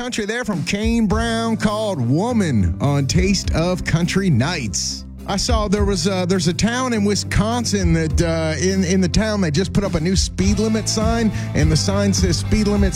country there from Kane Brown called Woman on Taste of Country Nights. I saw there's a town in Wisconsin that in the town they just put up a new speed limit sign, and the sign says speed limit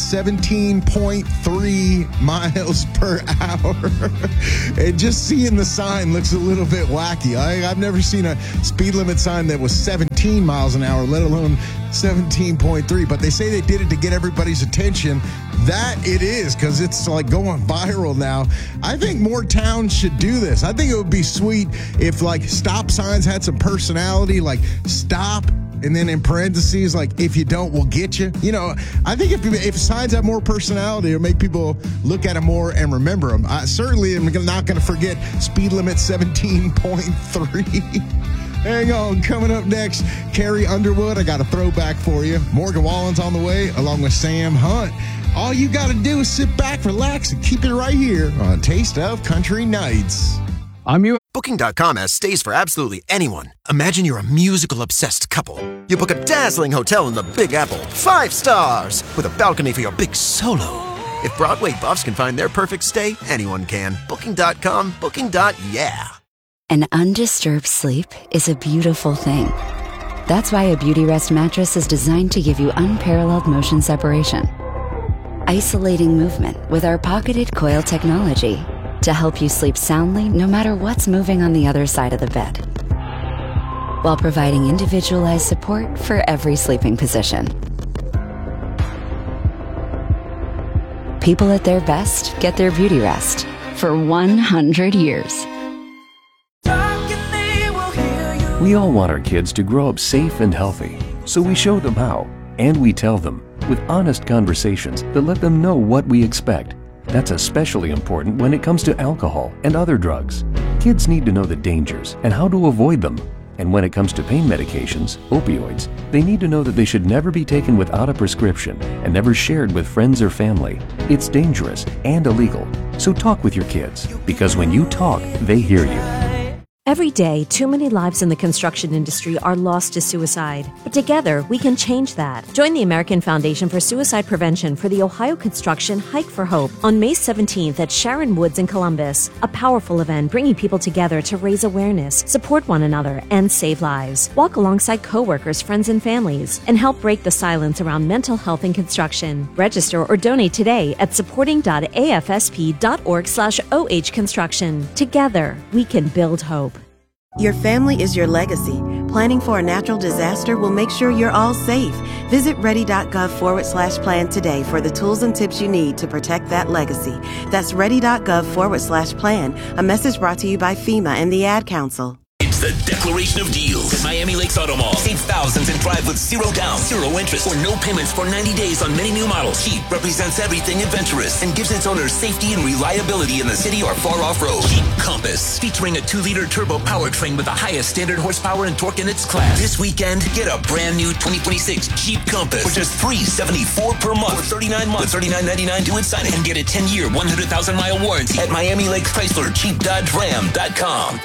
17.3 miles per hour. And just seeing the sign looks a little bit wacky. I've never seen a speed limit sign that was 17 miles an hour, let alone 17.3. But they say they did it to get everybody's attention. That it is, because it's like going viral now. I think more towns should do this. I think it would be sweet if like stop signs had some personality, like stop, and then in parentheses, like if you don't, we'll get you. You know, I think if signs have more personality, it'll make people look at them more and remember them. I certainly am not going to forget speed limit 17.3. Hang on, coming up next, Carrie Underwood. I got a throwback for you. Morgan Wallen's on the way, along with Sam Hunt. All you got to do is sit back, relax, and keep it right here on Taste of Country Nights. Booking.com has stays for absolutely anyone. Imagine you're a musical-obsessed couple. You book a dazzling hotel in the Big Apple, 5 stars, with a balcony for your big solo. If Broadway buffs can find their perfect stay, anyone can. Booking.com, booking.yeah. An undisturbed sleep is a beautiful thing. That's why a Beauty Rest mattress is designed to give you unparalleled motion separation. Isolating movement with our pocketed coil technology to help you sleep soundly no matter what's moving on the other side of the bed, while providing individualized support for every sleeping position. People at their best get their Beauty Rest for 100 years. We all want our kids to grow up safe and healthy, so we show them how, and we tell them with honest conversations that let them know what we expect. That's especially important when it comes to alcohol and other drugs. Kids need to know the dangers and how to avoid them. And when it comes to pain medications, opioids, they need to know that they should never be taken without a prescription and never shared with friends or family. It's dangerous and illegal. So talk with your kids, because when you talk, they hear you. Every day, too many lives in the construction industry are lost to suicide. But together, we can change that. Join the American Foundation for Suicide Prevention for the Ohio Construction Hike for Hope on May 17th at Sharon Woods in Columbus. A powerful event bringing people together to raise awareness, support one another, and save lives. Walk alongside coworkers, friends, and families, and help break the silence around mental health in construction. Register or donate today at supporting.afsp.org/ohconstruction. Together, we can build hope. Your family is your legacy. Planning for a natural disaster will make sure you're all safe. Visit ready.gov/plan today for the tools and tips you need to protect that legacy. That's ready.gov/plan. A message brought to you by FEMA and the Ad Council. It's the Declaration of Deals at Miami Lakes Auto Mall. Save thousands and drive with zero down, zero interest, or no payments for 90 days on many new models. Jeep represents everything adventurous and gives its owners safety and reliability in the city or far off-road. Jeep Compass, featuring a 2-liter turbo powertrain with the highest standard horsepower and torque in its class. This weekend, get a brand new 2026 Jeep Compass for just $374 per month for 39 months, $39.99 due at signing, and get a 10-year, 100,000-mile warranty at Miami Lakes Chrysler JeepDodgeRam.com.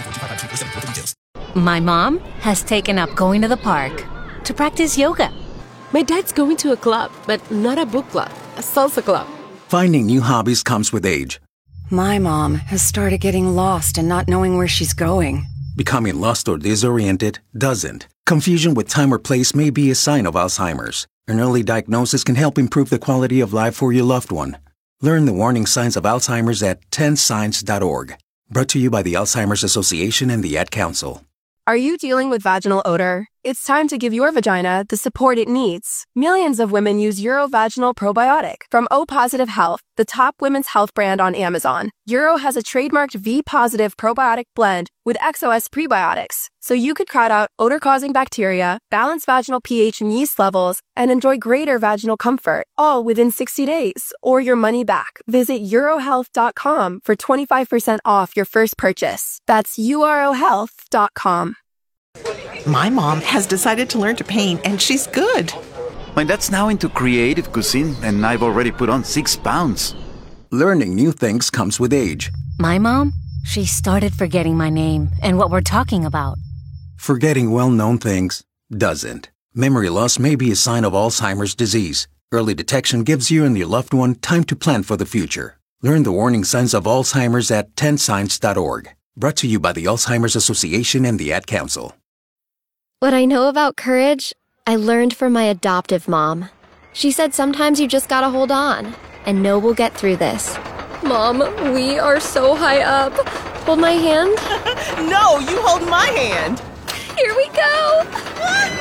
My mom has taken up going to the park to practice yoga. My dad's going to a club, but not a book club, a salsa club. Finding new hobbies comes with age. My mom has started getting lost and not knowing where she's going. Becoming lost or disoriented doesn't. Confusion with time or place may be a sign of Alzheimer's. An early diagnosis can help improve the quality of life for your loved one. Learn the warning signs of Alzheimer's at 10signs.org. Brought to you by the Alzheimer's Association and the Ad Council. Are you dealing with vaginal odor? It's time to give your vagina the support it needs. Millions of women use Urovaginal Probiotic from O Positive Health, the top women's health brand on Amazon. Uro has a trademarked V-positive probiotic blend with XOS prebiotics, so you could crowd out odor-causing bacteria, balance vaginal pH and yeast levels, and enjoy greater vaginal comfort, all within 60 days, or your money back. Visit urohealth.com for 25% off your first purchase. That's urohealth.com. My mom has decided to learn to paint, and she's good. My dad's now into creative cuisine, and I've already put on 6 pounds. Learning new things comes with age. My mom, she started forgetting my name and what we're talking about. Forgetting well-known things doesn't. Memory loss may be a sign of Alzheimer's disease. Early detection gives you and your loved one time to plan for the future. Learn the warning signs of Alzheimer's at 10signs.org. Brought to you by the Alzheimer's Association and the Ad Council. What I know about courage, I learned from my adoptive mom. She said sometimes you just gotta hold on and know we'll get through this. Mom, we are so high up. Hold my hand. No, you hold my hand. Here we go.